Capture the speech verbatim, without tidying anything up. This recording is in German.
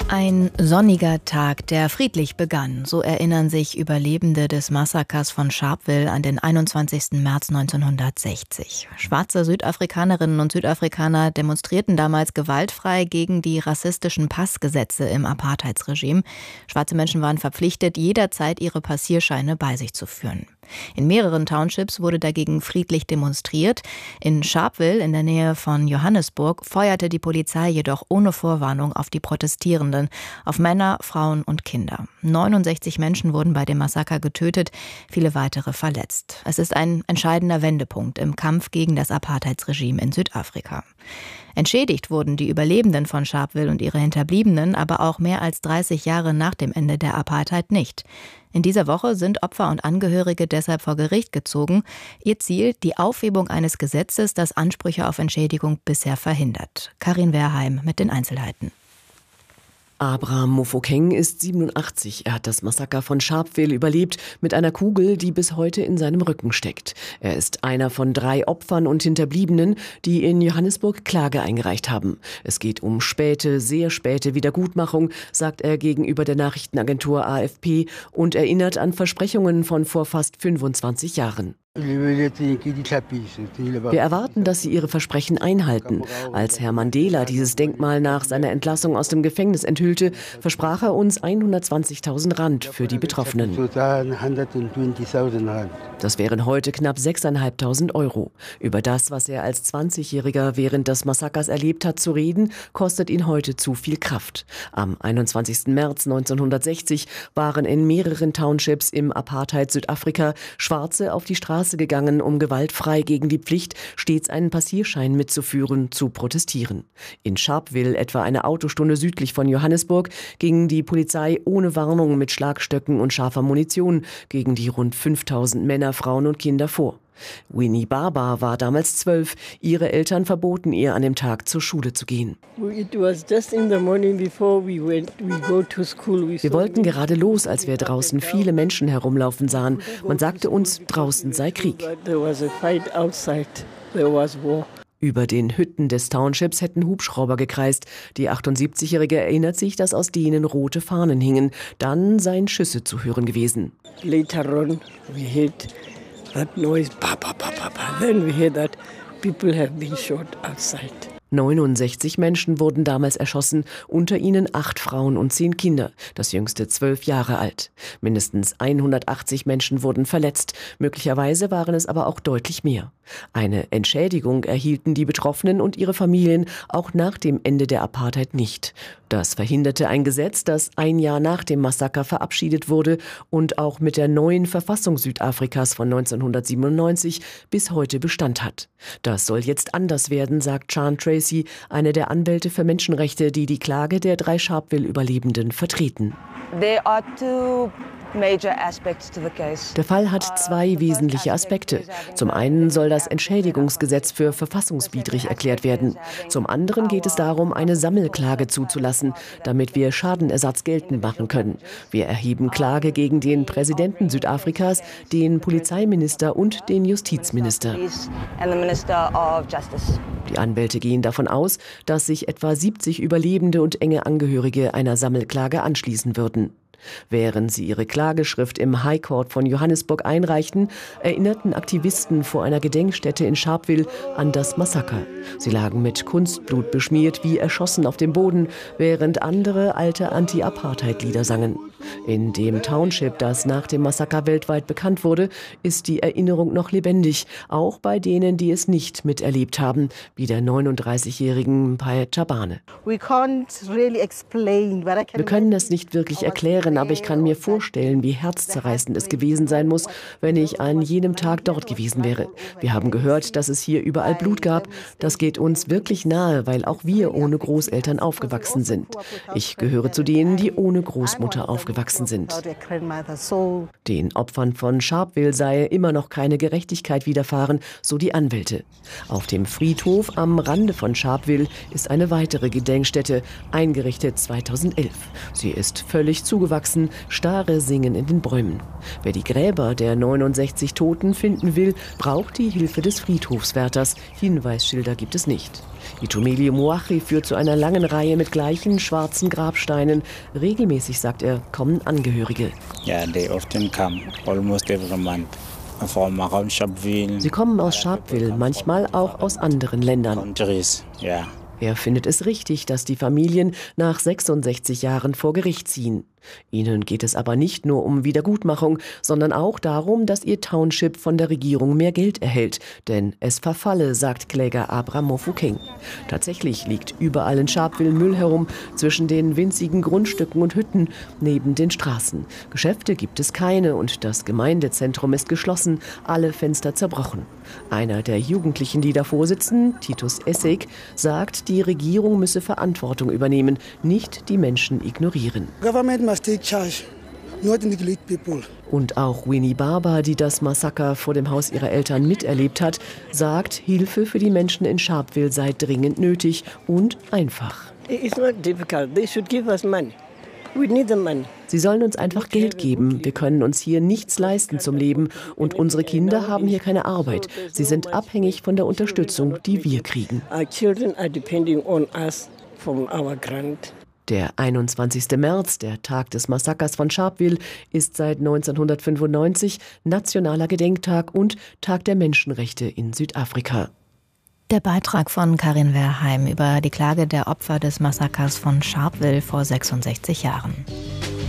Ein sonniger Tag, der friedlich begann. So erinnern sich Überlebende des Massakers von Sharpeville an den einundzwanzigsten März neunzehnhundertsechzig. Schwarze Südafrikanerinnen und Südafrikaner demonstrierten damals gewaltfrei gegen die rassistischen Passgesetze im Apartheidsregime. Schwarze Menschen waren verpflichtet, jederzeit ihre Passierscheine bei sich zu führen. In mehreren Townships wurde dagegen friedlich demonstriert. In Sharpeville, in der Nähe von Johannesburg, feuerte die Polizei jedoch ohne Vorwarnung auf die Protestierenden, auf Männer, Frauen und Kinder. neunundsechzig Menschen wurden bei dem Massaker getötet, viele weitere verletzt. Es ist ein entscheidender Wendepunkt im Kampf gegen das Apartheidsregime in Südafrika. Entschädigt wurden die Überlebenden von Sharpeville und ihre Hinterbliebenen aber auch mehr als dreißig Jahre nach dem Ende der Apartheid nicht. In dieser Woche sind Opfer und Angehörige deshalb vor Gericht gezogen. Ihr Ziel, die Aufhebung eines Gesetzes, das Ansprüche auf Entschädigung bisher verhindert. Karin Wehrheim mit den Einzelheiten. Abraham Mofokeng ist siebenundachtzig. Er hat das Massaker von Sharpeville überlebt mit einer Kugel, die bis heute in seinem Rücken steckt. Er ist einer von drei Opfern und Hinterbliebenen, die in Johannesburg Klage eingereicht haben. Es geht um späte, sehr späte Wiedergutmachung, sagt er gegenüber der Nachrichtenagentur A F P und erinnert an Versprechungen von vor fast fünfundzwanzig Jahren. Wir erwarten, dass sie ihre Versprechen einhalten. Als Herr Mandela dieses Denkmal nach seiner Entlassung aus dem Gefängnis enthüllte, versprach er uns hundertzwanzigtausend Rand für die Betroffenen. Das wären heute knapp sechstausendfünfhundert Euro. Über das, was er als zwanzigjähriger während des Massakers erlebt hat, zu reden, kostet ihn heute zu viel Kraft. Am einundzwanzigsten März neunzehnhundertsechzig waren in mehreren Townships im Apartheid-Südafrika Schwarze auf die Straße gegangen, um gewaltfrei gegen die Pflicht, stets einen Passierschein mitzuführen, zu protestieren. In Sharpeville, etwa eine Autostunde südlich von Johannesburg, ging die Polizei ohne Warnung mit Schlagstöcken und scharfer Munition gegen die rund fünftausend Männer, Frauen und Kinder vor. Winnie Baba war damals zwölf. Ihre Eltern verboten ihr, an dem Tag zur Schule zu gehen. Wir wollten gerade los, als wir draußen viele Menschen herumlaufen sahen. Man sagte uns, draußen sei Krieg. Über den Hütten des Townships hätten Hubschrauber gekreist. Die achtundsiebzigjährige erinnert sich, dass aus denen rote Fahnen hingen. Dann seien Schüsse zu hören gewesen. Later on, we heard that noise, pa, pa, pa, pa, pa. Then we hear that people have been shot outside. neunundsechzig Menschen wurden damals erschossen, unter ihnen acht Frauen und zehn Kinder, das jüngste zwölf Jahre alt. Mindestens hundertachtzig Menschen wurden verletzt, möglicherweise waren es aber auch deutlich mehr. Eine Entschädigung erhielten die Betroffenen und ihre Familien auch nach dem Ende der Apartheid nicht. Das verhinderte ein Gesetz, das ein Jahr nach dem Massaker verabschiedet wurde und auch mit der neuen Verfassung Südafrikas von neunzehnhundertsiebenundneunzig bis heute Bestand hat. Das soll jetzt anders werden, sagt Sean Tracy, eine der Anwälte für Menschenrechte, die die Klage der drei Sharpeville-Überlebenden vertreten. There are two Der Fall hat zwei wesentliche Aspekte. Zum einen soll das Entschädigungsgesetz für verfassungswidrig erklärt werden. Zum anderen geht es darum, eine Sammelklage zuzulassen, damit wir Schadenersatz geltend machen können. Wir erheben Klage gegen den Präsidenten Südafrikas, den Polizeiminister und den Justizminister. Die Anwälte gehen davon aus, dass sich etwa siebzig Überlebende und enge Angehörige einer Sammelklage anschließen würden. Während sie ihre Klageschrift im High Court von Johannesburg einreichten, erinnerten Aktivisten vor einer Gedenkstätte in Sharpeville an das Massaker. Sie lagen mit Kunstblut beschmiert, wie erschossen auf dem Boden, während andere alte Anti-Apartheid-Lieder sangen. In dem Township, das nach dem Massaker weltweit bekannt wurde, ist die Erinnerung noch lebendig, auch bei denen, die es nicht miterlebt haben, wie der neununddreißigjährigen Mphaye Chabane. Wir können das nicht wirklich erklären, aber ich kann mir vorstellen, wie herzzerreißend es gewesen sein muss, wenn ich an jenem Tag dort gewesen wäre. Wir haben gehört, dass es hier überall Blut gab. Das geht uns wirklich nahe, weil auch wir ohne Großeltern aufgewachsen sind. Ich gehöre zu denen, die ohne Großmutter aufgewachsen sind. aufgewachsen sind. Den Opfern von Sharpeville sei immer noch keine Gerechtigkeit widerfahren, so die Anwälte. Auf dem Friedhof am Rande von Sharpeville ist eine weitere Gedenkstätte, eingerichtet zweitausendelf. Sie ist völlig zugewachsen, Stare singen in den Bäumen. Wer die Gräber der neunundsechzig Toten finden will, braucht die Hilfe des Friedhofswärters. Hinweisschilder gibt es nicht. Itumelio Moachi führt zu einer langen Reihe mit gleichen schwarzen Grabsteinen. Regelmäßig, sagt er, kommen Angehörige. Yeah, they often come, almost every month. From around Sharpeville. Sie kommen aus Sharpeville, manchmal auch aus anderen Ländern. Countries, yeah. Er findet es richtig, dass die Familien nach sechsundsechzig Jahren vor Gericht ziehen. Ihnen geht es aber nicht nur um Wiedergutmachung, sondern auch darum, dass ihr Township von der Regierung mehr Geld erhält. Denn es verfalle, sagt Kläger Abraham Mofokeng. Tatsächlich liegt überall in Sharpeville Müll herum, zwischen den winzigen Grundstücken und Hütten, neben den Straßen. Geschäfte gibt es keine und das Gemeindezentrum ist geschlossen, alle Fenster zerbrochen. Einer der Jugendlichen, die davor sitzen, Titus Essig, sagt, die Regierung müsse Verantwortung übernehmen, nicht die Menschen ignorieren. Und auch Winnie Barber, die das Massaker vor dem Haus ihrer Eltern miterlebt hat, sagt, Hilfe für die Menschen in Sharpeville sei dringend nötig und einfach. Sie sollen uns einfach Geld geben. Wir können uns hier nichts leisten zum Leben und unsere Kinder haben hier keine Arbeit. Sie sind abhängig von der Unterstützung, die wir kriegen. Der einundzwanzigste März, der Tag des Massakers von Sharpeville, ist seit neunzehnhundertfünfundneunzig nationaler Gedenktag und Tag der Menschenrechte in Südafrika. Der Beitrag von Karin Werheim über die Klage der Opfer des Massakers von Sharpeville vor sechsundsechzig Jahren.